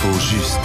L'info juste.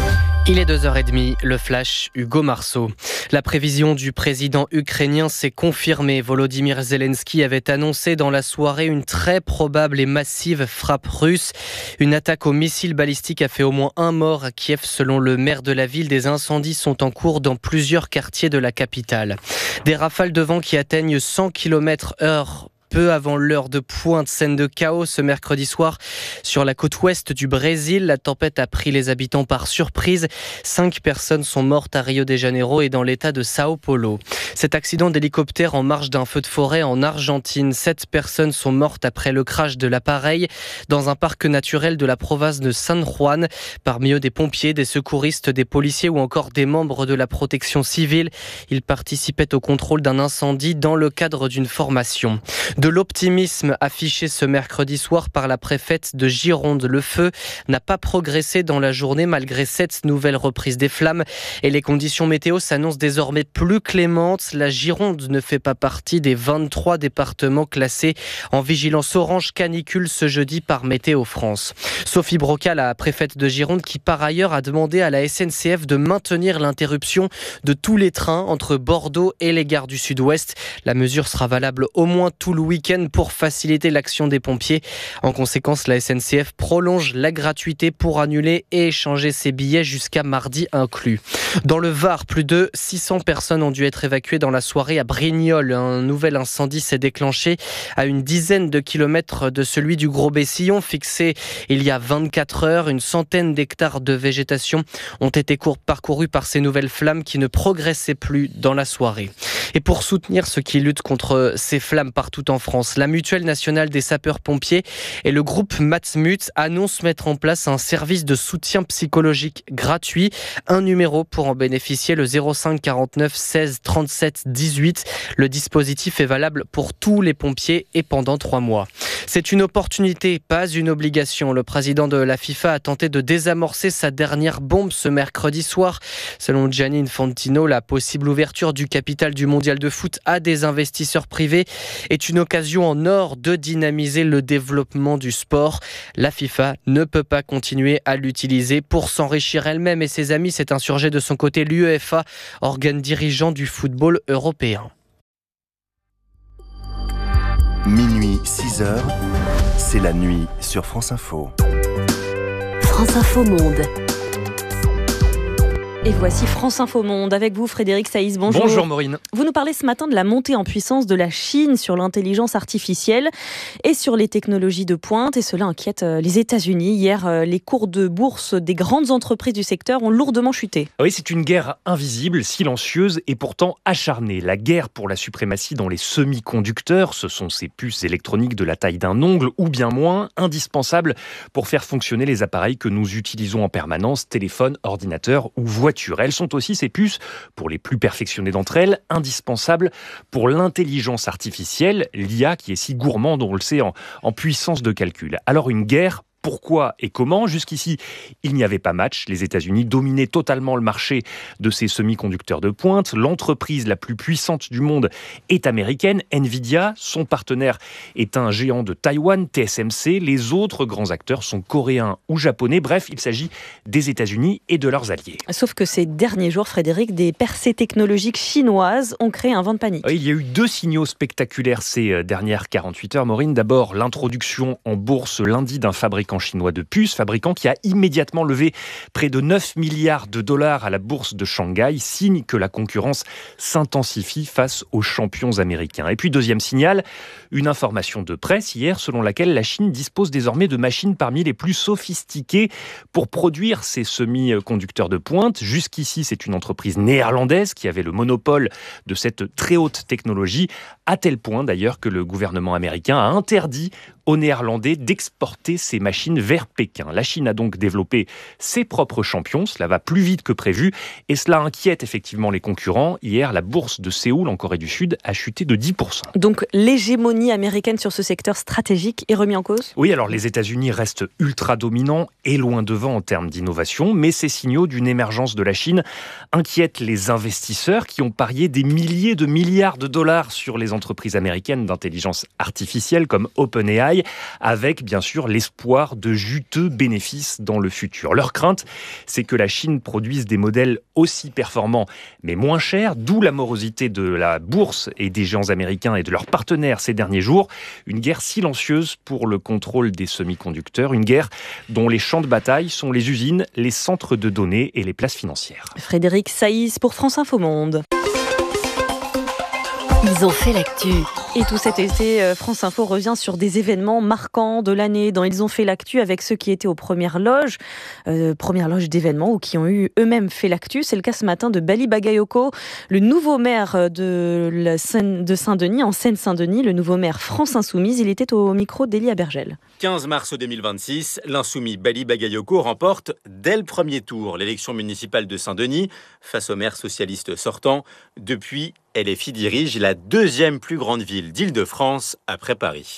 Il est 2h30, le flash, Hugo Marceau. La prévision du président ukrainien s'est confirmée. Volodymyr Zelensky avait annoncé dans la soirée une très probable et massive frappe russe. Une attaque au missile balistique a fait au moins un mort à Kiev selon le maire de la ville. Des incendies sont en cours dans plusieurs quartiers de la capitale. Des rafales de vent qui atteignent 100 km/h. Peu avant l'heure de pointe, scène de chaos ce mercredi soir sur la côte ouest du Brésil. La tempête a pris les habitants par surprise. 5 personnes sont mortes à Rio de Janeiro et dans l'état de Sao Paulo. Cet accident d'hélicoptère en marge d'un feu de forêt en Argentine. 7 personnes sont mortes après le crash de l'appareil dans un parc naturel de la province de San Juan. Parmi eux, des pompiers, des secouristes, des policiers ou encore des membres de la protection civile. Ils participaient au contrôle d'un incendie dans le cadre d'une formation. De l'optimisme affiché ce mercredi soir par la préfète de Gironde. Le feu n'a pas progressé dans la journée malgré 7 nouvelles reprises des flammes et les conditions météo s'annoncent désormais plus clémentes. La Gironde ne fait pas partie des 23 départements classés en vigilance orange canicule ce jeudi par Météo France. Sophie Broca, la préfète de Gironde, qui par ailleurs a demandé à la SNCF de maintenir l'interruption de tous les trains entre Bordeaux et les gares du Sud-Ouest. La mesure sera valable au moins tout le week-end pour faciliter l'action des pompiers. En conséquence, la SNCF prolonge la gratuité pour annuler et échanger ses billets jusqu'à mardi inclus. Dans le Var, plus de 600 personnes ont dû être évacuées dans la soirée à Brignoles. Un nouvel incendie s'est déclenché à une dizaine de kilomètres de celui du Gros-Bessillon, fixé il y a 24 heures. Une centaine d'hectares de végétation ont été parcourus par ces nouvelles flammes qui ne progressaient plus dans la soirée. Et pour soutenir ceux qui luttent contre ces flammes partout en France, la Mutuelle nationale des sapeurs-pompiers et le groupe Matmut annoncent mettre en place un service de soutien psychologique gratuit. Un numéro pour en bénéficier, le 05 49 16 37 18. Le dispositif est valable pour tous les pompiers et pendant 3 mois. C'est une opportunité, pas une obligation. Le président de la FIFA a tenté de désamorcer sa dernière bombe ce mercredi soir. Selon Gianni Infantino, la possible ouverture du capital du mondial de foot à des investisseurs privés est une occasion en or de dynamiser le développement du sport. La FIFA ne peut pas continuer à l'utiliser pour s'enrichir elle-même et ses amis, s'est insurgé de son côté l'UEFA, organe dirigeant du football européen. Minuit 6h, c'est la nuit sur France Info. France Info Monde. Et voici France Info Monde avec vous, Frédéric Saïs. Bonjour. Bonjour Maureen. Vous nous parlez ce matin de la montée en puissance de la Chine sur l'intelligence artificielle et sur les technologies de pointe. Et cela inquiète les États-Unis. Hier, les cours de bourse des grandes entreprises du secteur ont lourdement chuté. Oui, c'est une guerre invisible, silencieuse et pourtant acharnée. La guerre pour la suprématie dans les semi-conducteurs, ce sont ces puces électroniques de la taille d'un ongle ou bien moins, indispensables pour faire fonctionner les appareils que nous utilisons en permanence, téléphones, ordinateurs ou voitures. Elles sont aussi, ces puces, pour les plus perfectionnées d'entre elles, indispensables pour l'intelligence artificielle, l'IA qui est si gourmande, on le sait, en puissance de calcul. Alors une guerre, pourquoi et comment ? Jusqu'ici, il n'y avait pas match. Les États-Unis dominaient totalement le marché de ces semi-conducteurs de pointe. L'entreprise la plus puissante du monde est américaine, Nvidia. Son partenaire est un géant de Taïwan, TSMC. Les autres grands acteurs sont coréens ou japonais. Bref, il s'agit des États-Unis et de leurs alliés. Sauf que ces derniers jours, Frédéric, des percées technologiques chinoises ont créé un vent de panique. Il y a eu 2 signaux spectaculaires ces dernières 48 heures, Maureen. D'abord, l'introduction en bourse lundi d'un fabricant chinois de puces, fabricant qui a immédiatement levé près de 9 milliards de dollars à la bourse de Shanghai, signe que la concurrence s'intensifie face aux champions américains. Et puis deuxième signal, une information de presse hier selon laquelle la Chine dispose désormais de machines parmi les plus sophistiquées pour produire ces semi-conducteurs de pointe. Jusqu'ici, c'est une entreprise néerlandaise qui avait le monopole de cette très haute technologie, à tel point d'ailleurs que le gouvernement américain a interdit aux Néerlandais d'exporter ces machines vers Pékin. La Chine a donc développé ses propres champions, cela va plus vite que prévu et cela inquiète effectivement les concurrents. Hier, la bourse de Séoul en Corée du Sud a chuté de 10%. Donc l'hégémonie américaine sur ce secteur stratégique est remise en cause ? Oui, alors les États-Unis restent ultra dominants et loin devant en termes d'innovation, mais ces signaux d'une émergence de la Chine inquiètent les investisseurs qui ont parié des milliers de milliards de dollars sur les entreprises américaines d'intelligence artificielle comme OpenAI. bataille, avec bien sûr l'espoir de juteux bénéfices dans le futur. Leur crainte, c'est que la Chine produise des modèles aussi performants, mais moins chers, d'où la morosité de la bourse et des géants américains et de leurs partenaires ces derniers jours. Une guerre silencieuse pour le contrôle des semi-conducteurs, une guerre dont les champs de bataille sont les usines, les centres de données et les places financières. Frédéric Saïs pour France Info Monde. Ils ont fait l'actu. Et tout cet été, France Info revient sur des événements marquants de l'année dans Ils ont fait l'actu avec ceux qui étaient aux premières loges d'événements ou qui ont eu eux-mêmes fait l'actu. C'est le cas ce matin de Bali Bagayoko, le nouveau maire de Saint-Denis, en Seine-Saint-Denis, le nouveau maire France Insoumise. Il était au micro d'Elie Bergel. 15 mars 2026, l'insoumis Bali Bagayoko remporte dès le premier tour l'élection municipale de Saint-Denis face au maire socialiste sortant. Depuis, LFI dirige la deuxième plus grande ville d'Île-de-France après Paris.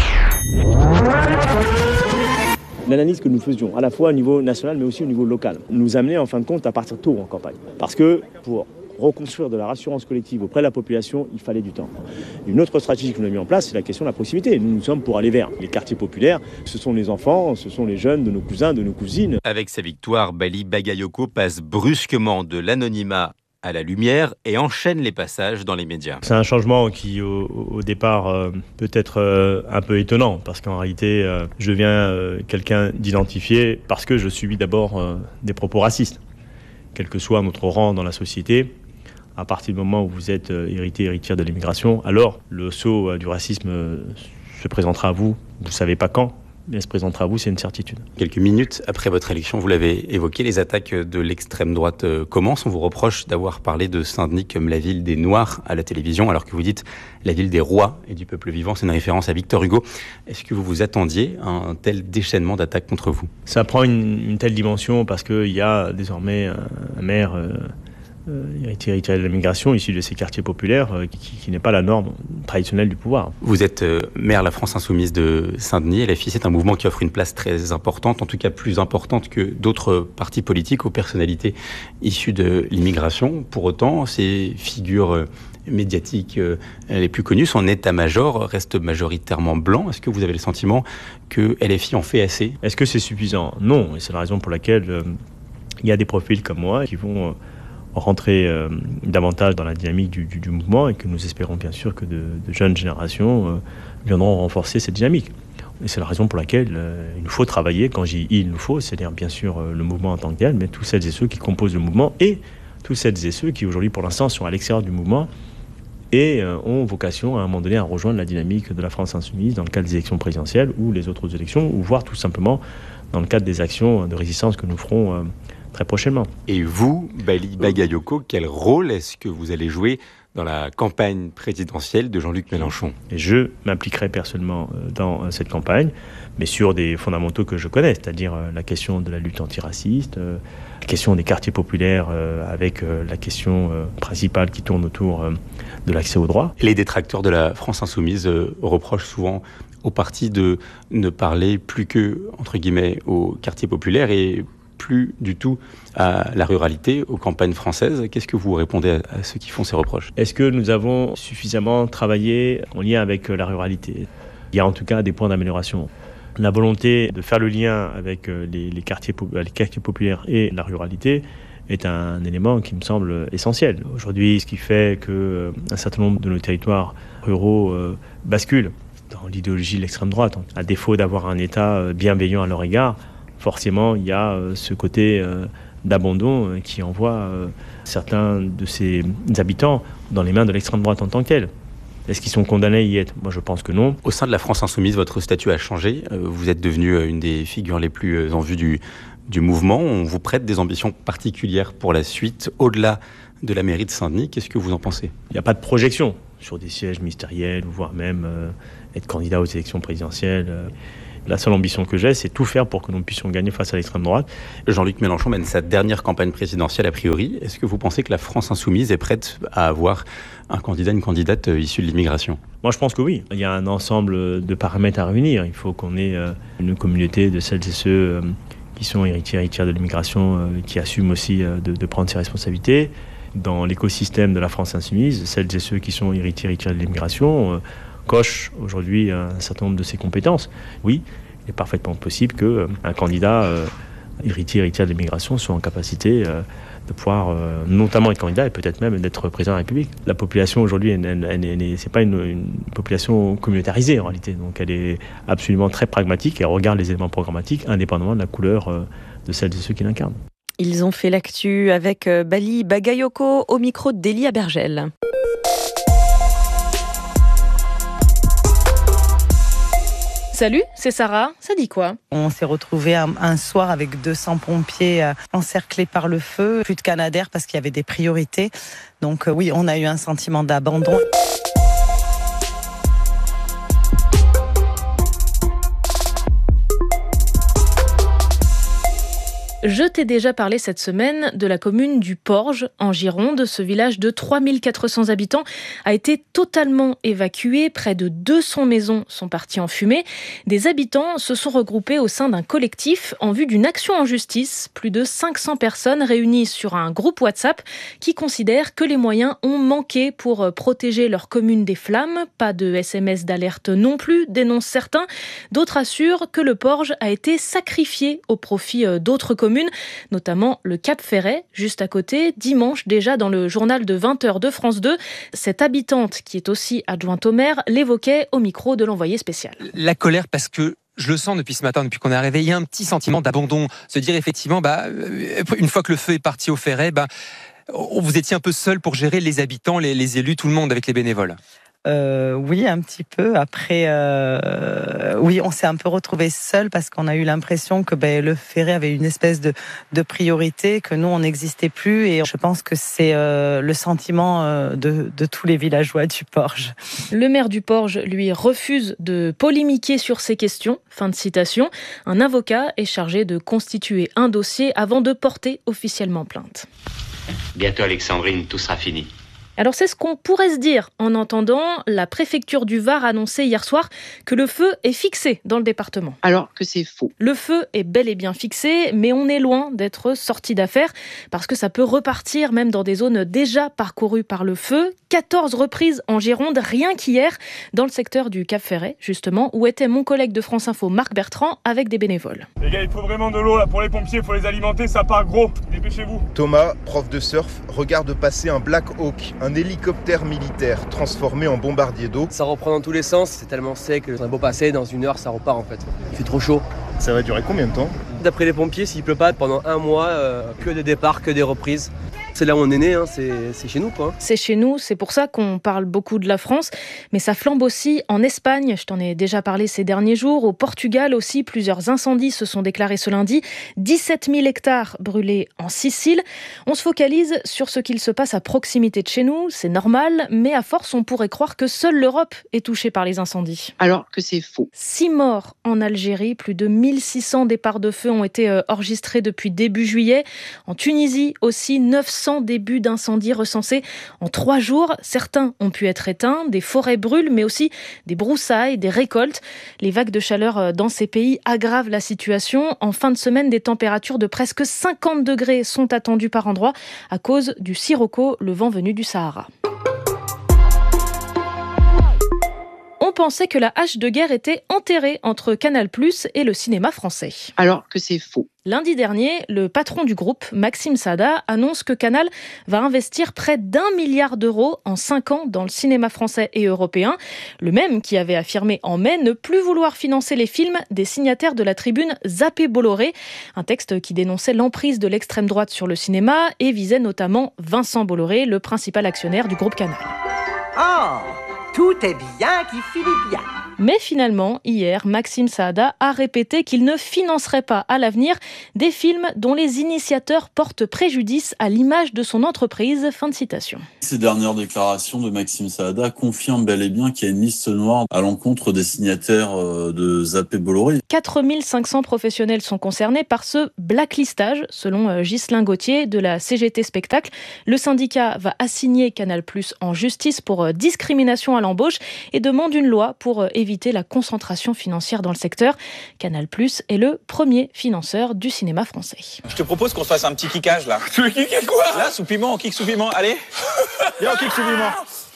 L'analyse que nous faisions, à la fois au niveau national mais aussi au niveau local, nous amenait en fin de compte à partir tôt en campagne. Parce que pour reconstruire de la rassurance collective auprès de la population, il fallait du temps. Une autre stratégie que nous avons mis en place, c'est la question de la proximité. Nous sommes pour aller vers les quartiers populaires. Ce sont les enfants, ce sont les jeunes de nos cousins, de nos cousines. Avec sa victoire, Bali Bagayoko passe brusquement de l'anonymat à la lumière et enchaîne les passages dans les médias. C'est un changement qui, au départ, peut être un peu étonnant, parce qu'en réalité, je viens quelqu'un d'identifié parce que je subis d'abord des propos racistes. Quel que soit notre rang dans la société, à partir du moment où vous êtes héritière de l'immigration, alors le sceau du racisme se présentera à vous, vous ne savez pas quand, mais se présentera à vous, c'est une certitude. Quelques minutes après votre élection, vous l'avez évoqué, les attaques de l'extrême droite commencent. On vous reproche d'avoir parlé de Saint-Denis comme la ville des Noirs à la télévision, alors que vous dites la ville des rois et du peuple vivant. C'est une référence à Victor Hugo. Est-ce que vous vous attendiez à un tel déchaînement d'attaques contre vous ? Ça prend une telle dimension parce qu'il y a désormais un maire héritier de l'immigration issu de ces quartiers populaires qui n'est pas la norme traditionnelle du pouvoir. Vous êtes maire La France Insoumise de Saint-Denis. LFI, c'est un mouvement qui offre une place très importante, en tout cas plus importante que d'autres partis politiques aux personnalités issues de l'immigration. Pour autant, ces figures médiatiques les plus connues, son état-major reste majoritairement blanc. Est-ce que vous avez le sentiment que LFI en fait assez ? Est-ce que c'est suffisant ? Non, et c'est la raison pour laquelle il y a des profils comme moi qui vont rentrer davantage dans la dynamique du mouvement et que nous espérons bien sûr que de jeunes générations viendront renforcer cette dynamique. Et c'est la raison pour laquelle il nous faut travailler, quand je dis il nous faut, c'est-à-dire bien sûr le mouvement en tant que tel, mais tous celles et ceux qui composent le mouvement et tous celles et ceux qui aujourd'hui pour l'instant sont à l'extérieur du mouvement et ont vocation à un moment donné à rejoindre la dynamique de la France Insoumise dans le cadre des élections présidentielles ou les autres élections, ou voire tout simplement dans le cadre des actions de résistance que nous ferons très prochainement. Et vous, Bali Bagayoko, quel rôle est-ce que vous allez jouer dans la campagne présidentielle de Jean-Luc Mélenchon ? Et je m'impliquerai personnellement dans cette campagne, mais sur des fondamentaux que je connais, c'est-à-dire la question de la lutte antiraciste, la question des quartiers populaires avec la question principale qui tourne autour de l'accès aux droits. Les détracteurs de la France Insoumise reprochent souvent au parti de ne parler plus que, entre guillemets, aux quartiers populaires et plus du tout à la ruralité, aux campagnes françaises. Qu'est-ce que vous répondez à ceux qui font ces reproches ? Est-ce que nous avons suffisamment travaillé en lien avec la ruralité ? Il y a en tout cas des points d'amélioration. La volonté de faire le lien avec les quartiers populaires et la ruralité est un élément qui me semble essentiel. Aujourd'hui, ce qui fait qu'un certain nombre de nos territoires ruraux basculent dans l'idéologie de l'extrême droite. À défaut d'avoir un État bienveillant à leur égard, forcément, il y a ce côté d'abandon qui envoie certains de ses habitants dans les mains de l'extrême droite en tant que telle. Est-ce qu'ils sont condamnés à y être ? Moi, je pense que non. Au sein de la France Insoumise, votre statut a changé. Vous êtes devenu une des figures les plus en vue du mouvement. On vous prête des ambitions particulières pour la suite, au-delà de la mairie de Saint-Denis. Qu'est-ce que vous en pensez ? Il n'y a pas de projection sur des sièges ministériels, voire même être candidat aux élections présidentielles. La seule ambition que j'ai, c'est tout faire pour que nous puissions gagner face à l'extrême droite. Jean-Luc Mélenchon mène sa dernière campagne présidentielle a priori. Est-ce que vous pensez que la France Insoumise est prête à avoir un candidat, une candidate issue de l'immigration ? Moi, je pense que oui. Il y a un ensemble de paramètres à réunir. Il faut qu'on ait une communauté de celles et ceux qui sont héritières de l'immigration, qui assument aussi de prendre ses responsabilités. Dans l'écosystème de la France Insoumise, celles et ceux qui sont héritiers de l'immigration, coche aujourd'hui un certain nombre de ses compétences. Oui, il est parfaitement possible qu'un candidat héritière de l'immigration soit en capacité de pouvoir notamment être candidat et peut-être même d'être président de la République. La population aujourd'hui, c'est pas une population communautarisée en réalité, donc elle est absolument très pragmatique et elle regarde les éléments programmatiques indépendamment de la couleur de celles et ceux qui l'incarnent. Ils ont fait l'actu avec Bali Bagayoko au micro d'Elia Bergel. Salut, c'est Sarah. Ça dit quoi ? On s'est retrouvés un soir avec 200 pompiers encerclés par le feu, plus de Canadair parce qu'il y avait des priorités. Donc oui, on a eu un sentiment d'abandon. Je t'ai déjà parlé cette semaine de la commune du Porge, en Gironde. Ce village de 3400 habitants a été totalement évacué. Près de 200 maisons sont parties en fumée. Des habitants se sont regroupés au sein d'un collectif en vue d'une action en justice. Plus de 500 personnes réunies sur un groupe WhatsApp qui considèrent que les moyens ont manqué pour protéger leur commune des flammes. Pas de SMS d'alerte non plus, dénoncent certains. D'autres assurent que le Porge a été sacrifié au profit d'autres communes, notamment le Cap-Ferret, juste à côté. Dimanche, déjà dans le journal de 20h de France 2, cette habitante, qui est aussi adjointe au maire, l'évoquait au micro de l'envoyé spécial. La colère parce que je le sens depuis ce matin, depuis qu'on est arrivé, il y a un petit sentiment d'abandon. Se dire effectivement, une fois que le feu est parti au Ferret, vous étiez un peu seul pour gérer les habitants, les élus, tout le monde avec les bénévoles. Oui, un petit peu. Après, oui, on s'est un peu retrouvés seuls parce qu'on a eu l'impression que le Ferret avait une espèce de priorité, que nous, on n'existait plus. Et je pense que c'est le sentiment de tous les villageois du Porge. Le maire du Porge, lui, refuse de polémiquer sur ces questions. Fin de citation. Un avocat est chargé de constituer un dossier avant de porter officiellement plainte. Bientôt, Alexandrine, tout sera fini. Alors c'est ce qu'on pourrait se dire en entendant la préfecture du Var annoncer hier soir que le feu est fixé dans le département. Alors que c'est faux. Le feu est bel et bien fixé, mais on est loin d'être sorti d'affaire parce que ça peut repartir même dans des zones déjà parcourues par le feu. 14 reprises en Gironde, rien qu'hier, dans le secteur du Cap-Ferret, justement, où était mon collègue de France Info, Marc Bertrand, avec des bénévoles. Les gars, il faut vraiment de l'eau là pour les pompiers, il faut les alimenter, ça part gros. Dépêchez-vous. Thomas, prof de surf, regarde passer un Black Hawk, un hélicoptère militaire transformé en bombardier d'eau. Ça reprend dans tous les sens, c'est tellement sec, on a beau passer, dans 1 heure ça repart en fait. Il fait trop chaud. Ça va durer combien de temps ? D'après les pompiers, s'il pleut pas pendant 1 mois, que des départs, que des reprises. C'est là où on est né, c'est chez nous quoi. C'est chez nous, c'est pour ça qu'on parle beaucoup de la France, mais ça flambe aussi en Espagne, je t'en ai déjà parlé ces derniers jours, au Portugal aussi, plusieurs incendies se sont déclarés ce lundi, 17 000 hectares brûlés en Sicile. On se focalise sur ce qu'il se passe à proximité de chez nous, c'est normal, mais à force on pourrait croire que seule l'Europe est touchée par les incendies. Alors que c'est faux. 6 morts en Algérie, plus de 1600 départs de feu ont été enregistrés depuis début juillet. En Tunisie aussi, 900 débuts d'incendie recensés en 3 jours. Certains ont pu être éteints, des forêts brûlent, mais aussi des broussailles, des récoltes. Les vagues de chaleur dans ces pays aggravent la situation. En fin de semaine, des températures de presque 50 degrés sont attendues par endroits à cause du sirocco, le vent venu du Sahara. On pensait que la hache de guerre était enterrée entre Canal+ et le cinéma français. Alors que c'est faux. Lundi dernier, le patron du groupe, Maxime Saada, annonce que Canal va investir près d'1 milliard d'euros en 5 ans dans le cinéma français et européen. Le même qui avait affirmé en mai ne plus vouloir financer les films des signataires de la tribune Zappé Bolloré. Un texte qui dénonçait l'emprise de l'extrême droite sur le cinéma et visait notamment Vincent Bolloré, le principal actionnaire du groupe Canal. Oh, tout est bien qui finit bien. Mais finalement, hier, Maxime Saada a répété qu'il ne financerait pas à l'avenir des films dont les initiateurs portent préjudice à l'image de son entreprise. Fin de citation. Ces dernières déclarations de Maxime Saada confirment bel et bien qu'il y a une liste noire à l'encontre des signataires de Zappé Bolloré. 4500 professionnels sont concernés par ce blacklistage, selon Ghislain Gauthier de la CGT Spectacle. Le syndicat va assigner Canal+ en justice pour discrimination à l'embauche et demande une loi pour éviter la concentration financière dans le secteur. Canal+ est le premier financeur du cinéma français. Je te propose qu'on se fasse un petit kickage là. Tu veux kicker quoi ? Là, sous piment, on kick sous piment, allez. Viens, on kick sous piment.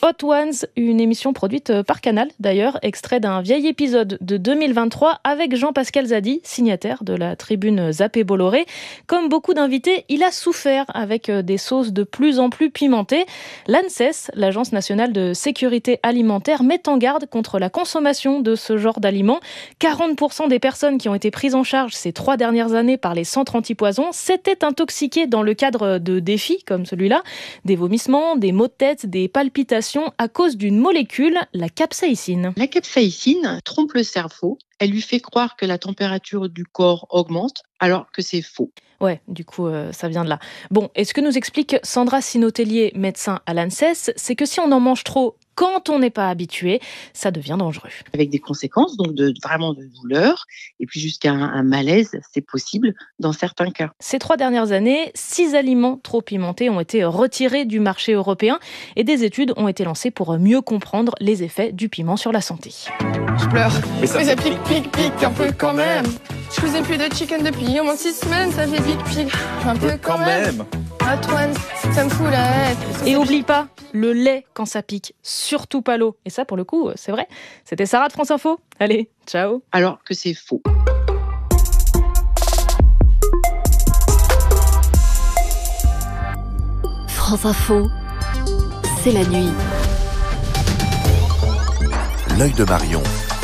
Hot Ones, une émission produite par Canal d'ailleurs, extrait d'un vieil épisode de 2023 avec Jean-Pascal Zadi, signataire de la tribune Zappé Bolloré. Comme beaucoup d'invités, il a souffert avec des sauces de plus en plus pimentées. L'ANSES, l'Agence nationale de sécurité alimentaire, met en garde contre la consommation de ce genre d'aliments. 40% des personnes qui ont été prises en charge ces 3 dernières années par les centres antipoison s'étaient intoxiquées dans le cadre de défis comme celui-là. Des vomissements, des maux de tête, des palpitations à cause d'une molécule, la capsaïcine. La capsaïcine trompe le cerveau. Elle lui fait croire que la température du corps augmente, alors que c'est faux. Ouais, du coup, ça vient de là. Bon, et ce que nous explique Sandra Sinotellier, médecin à l'ANSES, c'est que si on en mange trop quand on n'est pas habitué, ça devient dangereux. Avec des conséquences, donc vraiment de douleur, et puis jusqu'à un malaise, c'est possible dans certains cas. Ces 3 dernières années, 6 aliments trop pimentés ont été retirés du marché européen et des études ont été lancées pour mieux comprendre les effets du piment sur la santé. Je pleure. Mais ça pique un peu quand même. Je faisais plus de chicken depuis au moins 6 semaines, ça fait pique un peu quand même. Hot Ones, ça me fout la haine. Et oublie pas, le lait quand ça pique, surtout pas l'eau. Et ça, pour le coup, c'est vrai. C'était Sarah de France Info. Allez, ciao. Alors que c'est faux. France Info, c'est la nuit. L'œil de Marion.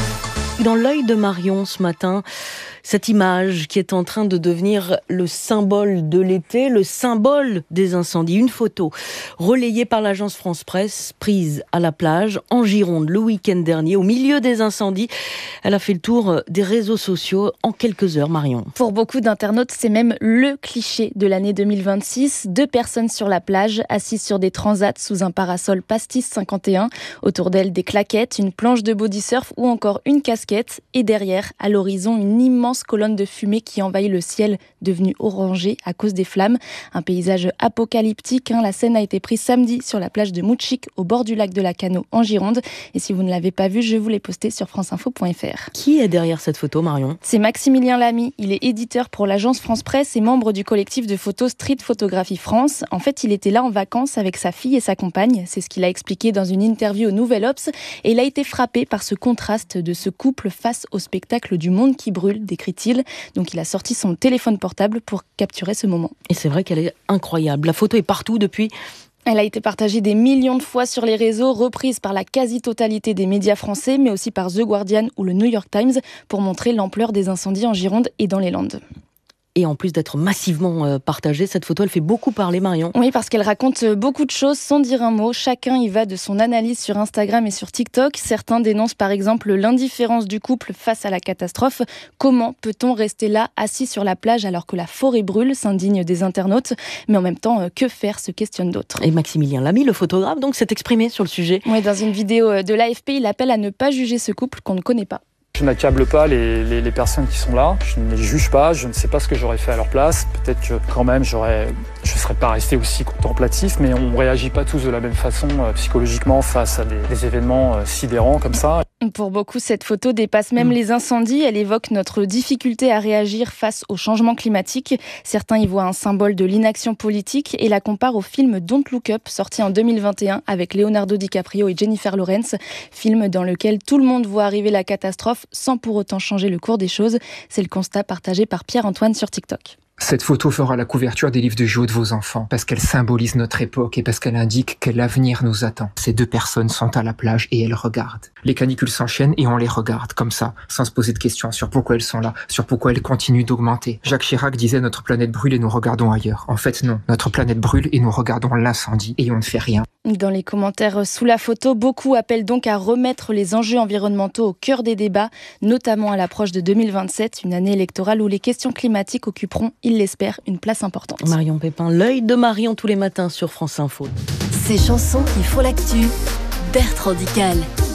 Dans l'œil de Marion ce matin, cette image qui est en train de devenir le symbole de l'été, le symbole des incendies. Une photo relayée par l'agence France Presse, prise à la plage en Gironde le week-end dernier, au milieu des incendies. Elle a fait le tour des réseaux sociaux en quelques heures, Marion. Pour beaucoup d'internautes, c'est même le cliché de l'année 2026. 2 personnes sur la plage, assises sur des transats sous un parasol Pastis 51. Autour d'elles, des claquettes, une planche de body surf ou encore une casquette. Et derrière, à l'horizon, une immense colonne de fumée qui envahit le ciel, devenu orangé à cause des flammes. Un paysage apocalyptique. La scène a été prise samedi sur la plage de Moutchik, au bord du lac de la Cano, en Gironde. Et si vous ne l'avez pas vue, je vous l'ai postée sur franceinfo.fr. Qui est derrière cette photo, Marion ? C'est Maximilien Lamy. Il est éditeur pour l'agence France Presse et membre du collectif de photos Street Photographie France. En fait, il était là en vacances avec sa fille et sa compagne. C'est ce qu'il a expliqué dans une interview au Nouvel Obs. Et il a été frappé par ce contraste de ce couple face au spectacle du monde qui brûle, décrit-il. Donc il a sorti son téléphone portable pour capturer ce moment. Et c'est vrai qu'elle est incroyable. La photo est partout depuis. Elle a été partagée des millions de fois sur les réseaux, reprise par la quasi-totalité des médias français, mais aussi par The Guardian ou le New York Times, pour montrer l'ampleur des incendies en Gironde et dans les Landes. Et en plus d'être massivement partagée, cette photo, elle fait beaucoup parler, Marion. Oui, parce qu'elle raconte beaucoup de choses sans dire un mot. Chacun y va de son analyse sur Instagram et sur TikTok. Certains dénoncent par exemple l'indifférence du couple face à la catastrophe. Comment peut-on rester là, assis sur la plage alors que la forêt brûle, s'indignent des internautes. Mais en même temps, que faire, se questionnent d'autres. Et Maximilien Lamy, le photographe, donc s'est exprimé sur le sujet. Oui, dans une vidéo de l'AFP, il appelle à ne pas juger ce couple qu'on ne connaît pas. Je n'accable pas les personnes qui sont là, je ne les juge pas, je ne sais pas ce que j'aurais fait à leur place. Peut-être que quand même je ne serais pas resté aussi contemplatif, mais on ne réagit pas tous de la même façon psychologiquement face à des événements sidérants comme ça. Pour beaucoup, cette photo dépasse même les incendies. Elle évoque notre difficulté à réagir face au changement climatique. Certains y voient un symbole de l'inaction politique et la comparent au film Don't Look Up, sorti en 2021 avec Leonardo DiCaprio et Jennifer Lawrence. Film dans lequel tout le monde voit arriver la catastrophe sans pour autant changer le cours des choses. C'est le constat partagé par Pierre-Antoine sur TikTok. Cette photo fera la couverture des livres de JO de vos enfants, parce qu'elle symbolise notre époque et parce qu'elle indique que l'avenir nous attend. Ces 2 personnes sont à la plage et elles regardent. Les canicules s'enchaînent et on les regarde comme ça, sans se poser de questions sur pourquoi elles sont là, sur pourquoi elles continuent d'augmenter. Jacques Chirac disait « Notre planète brûle et nous regardons ailleurs ». En fait non, notre planète brûle et nous regardons l'incendie et on ne fait rien. Dans les commentaires sous la photo, beaucoup appellent donc à remettre les enjeux environnementaux au cœur des débats, notamment à l'approche de 2027, une année électorale où les questions climatiques occuperont, il l'espère, une place importante. Marion Pépin, l'œil de Marion tous les matins sur France Info. Ces chansons qui font l'actu, Bertrand Dical.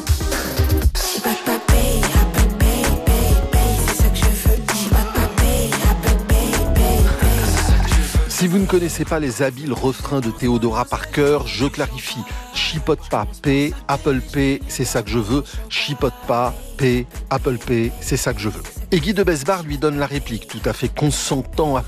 Si vous ne connaissez pas les habiles refrains de Theodora Parker, je clarifie. Chipote pas, P, Apple Pay, c'est ça que je veux. Chipote pas, P, Apple Pay, c'est ça que je veux. Et Guy de Besbar lui donne la réplique, tout à fait consentant à